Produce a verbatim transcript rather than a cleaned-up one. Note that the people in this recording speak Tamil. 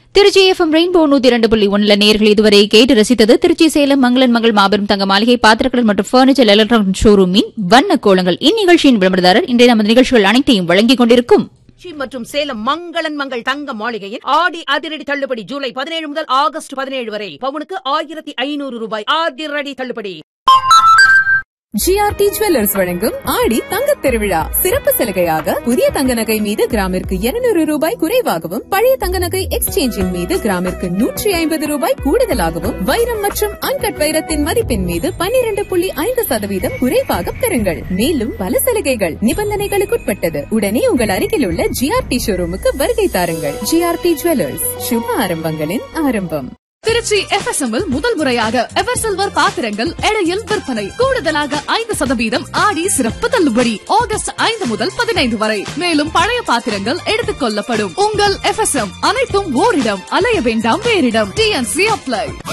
திருச்சி எஃப்எம் ரெயின்போ நூத்தி இரண்டு புள்ளி ஒன்றுல நேர்கள் இதுவரை கேட்டு ரசித்தது திருச்சி சேலம் மங்களன் மங்கள் மாபெரும் தங்க மாளிகை பாத்திரக்கடல் மற்றும் பர்னிச்சர் எலக்ட்ரானிக் ஷோரூமின் வண்ண கோலங்கள். இந்நிகழ்ச்சியின் விளம்பரதாரர் இன்றைய நமது நிகழ்ச்சிகள் அனைத்தையும் வழங்கிக் கொண்டிருக்கும் மற்றும் சேலம் மங்களன் மங்கள் தங்க மாளிகையில் ஆடி அதிரடி தள்ளுபடி ஜூலை பதினேழு முதல் ஆகஸ்ட் பதினேழு வரை பவுனுக்கு ஆயிரத்தி ஐநூறு ரூபாய் அதிரடி தள்ளுபடி. ஜிஆர்டி ஜுவல்லர்ஸ் வழங்கும் ஆடி தங்கத் திருவிழா சிறப்பு சலுகையாக புதிய தங்க நகை மீது கிராமிற்கு இருநூறு ரூபாய் குறைவாகவும் பழைய தங்க நகை எக்ஸ்சேஞ்சின் மீது கிராமிற்கு நூற்றி ஐம்பது ரூபாய் கூடுதலாகவும் வைரம் மற்றும் அன்கட் வைரத்தின் மதிப்பின் மீது பன்னிரண்டு புள்ளி ஐந்து சதவீதம் குறைவாக பெறுங்கள். மேலும் பல சலுகைகள் நிபந்தனைகளுக்குட்பட்டது. உடனே உங்கள் அருகில் உள்ள ஜிஆர்டி ஷோரூமுக்கு வருகை தாருங்கள். ஜிஆர்டி ஜுவல்லர்ஸ் சுப ஆரம்பங்களின் ஆரம்பம். திருச்சி எஃப்எஸ்எம் இல் முதல் முறையாக எவர் சில்வர் பாத்திரங்கள் எடையில் விற்பனை. கூடுதலாக ஐந்து சதவீதம் ஆடி சிறப்பு தள்ளுபடி ஆகஸ்ட் ஐந்து முதல் பதினைந்து வரை. மேலும் பழைய பாத்திரங்கள் எடுத்துக் கொள்ளப்படும். உங்கள் எஃப்எஸ்எம் அனைத்தும் ஓரிடம், அலைய வேண்டாம் வேறிடம். DNC apply.